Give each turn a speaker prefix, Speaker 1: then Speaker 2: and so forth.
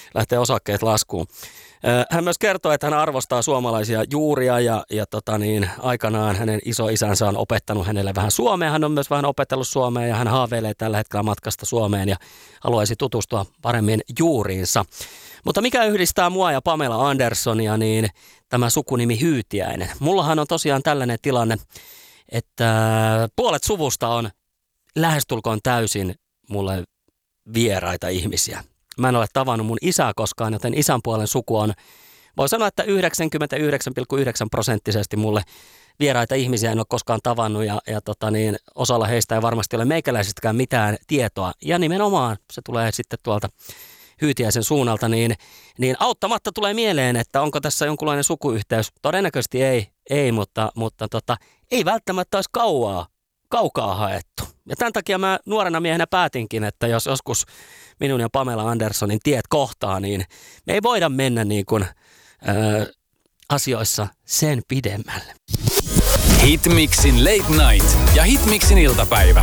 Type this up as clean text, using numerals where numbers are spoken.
Speaker 1: lähtee osakkeet laskuun. Hän myös kertoo, että hän arvostaa suomalaisia juuria ja aikanaan hänen isoisänsä on opettanut hänelle vähän suomea. Hän on myös vähän opetellut suomea ja hän haaveilee tällä hetkellä matkasta Suomeen ja haluaisi tutustua paremmin juuriinsa. Mutta mikä yhdistää mua ja Pamela Anderssonia, niin tämä sukunimi Hyytiäinen. Mullahan on tosiaan tällainen tilanne, että puolet suvusta on lähestulkoon täysin mulle vieraita ihmisiä. Mä en ole tavannut mun isää koskaan, joten isän puolen suku on, voi sanoa, että 99,9% mulle vieraita ihmisiä en ole koskaan tavannut ja osalla heistä ei varmasti ole meikäläisistäkään mitään tietoa. Ja nimenomaan se tulee sitten tuolta Hyytiäisen suunnalta, niin auttamatta tulee mieleen, että onko tässä jonkunlainen sukuyhteys. Todennäköisesti ei, mutta ei välttämättä olisi kaukaa haettu. Ja tämän takia mä nuorena miehenä päätinkin, että jos joskus minun ja Pamela Anderssonin tiet kohtaa, niin me ei voida mennä niin kuin asioissa sen pidemmälle.
Speaker 2: Hitmixin Late Night ja Hitmixin iltapäivä.